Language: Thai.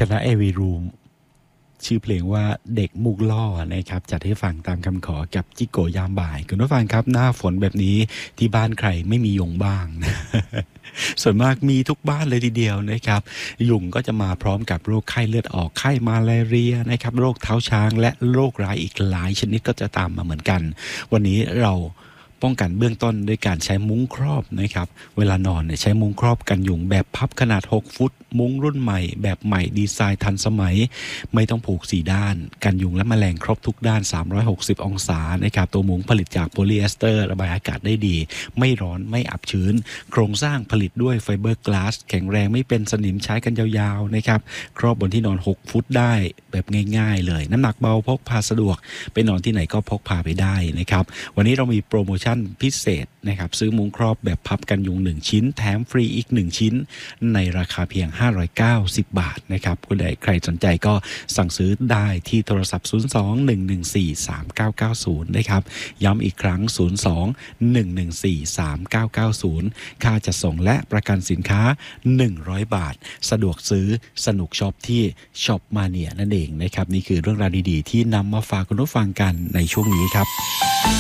คณะ AV Room ชื่อเพลงว่าเด็กมุกล่อนะครับจัดให้ฟังตามคำขอกับจิโกยามบ่ายคุณผู้ฟังครับหน้าฝนแบบนี้ที่บ้านใครไม่มียุงบ้างนะ ส่วนมากมีทุกบ้านเลยทีเดียวนะครับยุงก็จะมาพร้อมกับโรคไข้เลือดออกไข้มาลาเรียนะครับโรคเท้าช้างและโรคร้ายอีกหลายชนิดก็จะตามมาเหมือนกันวันนี้เราป้องกันเบื้องต้นด้วยการใช้มุ้งครอบนะครับเวลานอนใช้มุ้งครอบกันยุงแบบพับขนาด6ฟุตมุ้งรุ่นใหม่แบบใหม่ดีไซน์ทันสมัยไม่ต้องผูก4ด้านกันยุงและแมลงครบทุกด้าน360องศานะครับตัวมุ้งผลิตจากโพลีเอสเตอร์ระบายอากาศได้ดีไม่ร้อนไม่อับชื้นโครงสร้างผลิตด้วยไฟเบอร์กลาสแข็งแรงไม่เป็นสนิมใช้กันยาวๆนะครับครอบบนที่นอน6ฟุตได้แบบง่ายๆเลยน้ำหนักเบาพกพาสะดวกไปนอนที่ไหนก็พกพาไปได้นะครับวันนี้เรามีโปรโมชั่นพิเศษนะครับซื้อมุ้งครอบแบบพับกันยุง1ชิ้นแถมฟรีอีก1ชิ้นในราคาเพียง590 บาทนะครับคุณใดใครสนใจก็สั่งซื้อได้ที่โทรศัพท์02-114-3990นะครับย้ำอีกครั้ง02-114-3990ค่าจัดส่งและประกันสินค้า100 บาทสะดวกซื้อสนุกช็อปที่ช็อปมาเนียนั่นเองนะครับนี่คือเรื่องราวดีๆที่นำมาฝากคุณผู้ฟังกันในช่วงนี้ครับ